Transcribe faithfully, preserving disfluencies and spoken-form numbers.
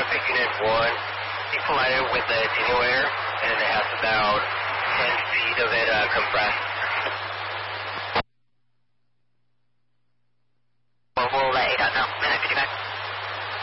traffic unit one. He collided with the attenuator, and it has about ten feet of it uh, compressed.